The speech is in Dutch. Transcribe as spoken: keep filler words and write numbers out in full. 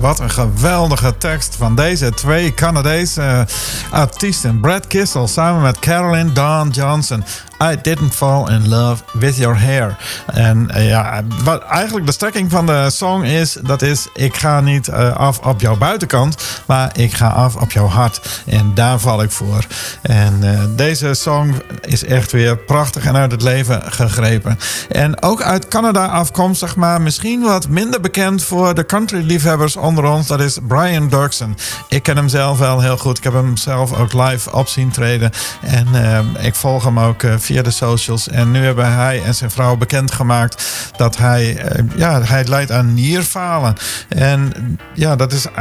wat een geweldige tekst van deze twee Canadese uh, artiesten. Brad Kissel samen met Carolyn Dawn Johnson. I didn't fall in love with your hair. En uh, ja, wat eigenlijk de strekking van de song is... dat is, ik ga niet uh, af op jouw buitenkant... maar ik ga af op jouw hart. En daar val ik voor. En uh, deze song is echt weer prachtig en uit het leven gegrepen. En ook uit Canada afkomstig... maar misschien wat minder bekend voor de country-liefhebbers onder ons... dat is Brian Doerksen. Ik ken hem zelf wel heel goed. Ik heb hem zelf ook live op zien treden. En uh, ik volg hem ook... Uh, via de socials. En nu hebben hij en zijn vrouw bekendgemaakt dat hij, ja, hij lijdt aan nierfalen. En ja, dat is